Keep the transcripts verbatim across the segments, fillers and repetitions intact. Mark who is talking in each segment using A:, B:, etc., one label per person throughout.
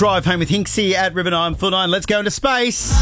A: Drive home with Hinksy at River nine four nine. Let's go into space.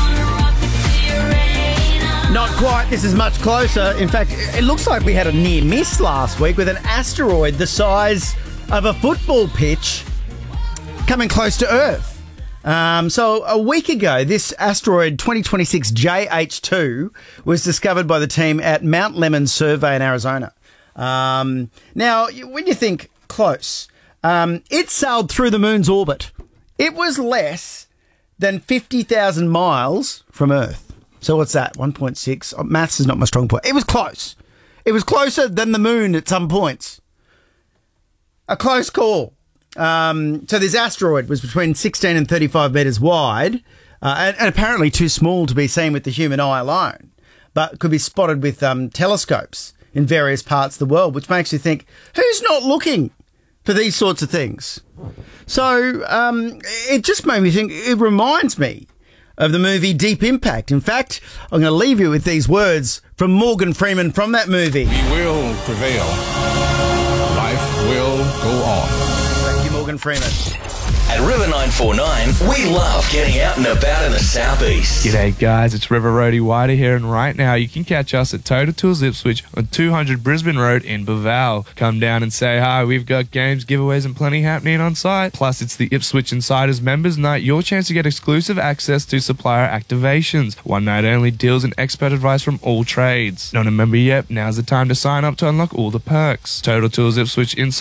A: Not quite. This is much closer. In fact, it looks like we had a near miss last week with an asteroid the size of a football pitch coming close to Earth. Um, so a week ago, this asteroid twenty twenty-six J H two was discovered by the team at Mount Lemmon Survey in Arizona. Um, now, when you think close, um, it sailed through the moon's orbit. It was less than fifty thousand miles from Earth. So what's that? one point six? Oh, maths is not my strong point. It was close. It was closer than the moon at some points. A close call. Um, so this asteroid was between sixteen and thirty-five metres wide uh, and, and apparently too small to be seen with the human eye alone, but could be spotted with um, telescopes in various parts of the world, which makes you think, who's not looking for these sorts of things? So um, it just made me think, it reminds me of the movie Deep Impact. In fact, I'm going to leave you with these words from Morgan Freeman from that movie.
B: We will prevail. Life will go on.
A: Thank you, Morgan Freeman.
C: At River nine four nine, we love getting out and about in the southeast.
D: G'day guys, it's River Roadie Wider here, and right now you can catch us at Total Tools Ipswich on two hundred Brisbane Road in Beval. Come down and say hi. We've got games, giveaways and plenty happening on site. Plus it's the Ipswich Insiders Members Night, your chance to get exclusive access to supplier activations, one night only deals and expert advice from all trades. Not a member yet? Now's the time to sign up to unlock all the perks. Total Tools Ipswich Inside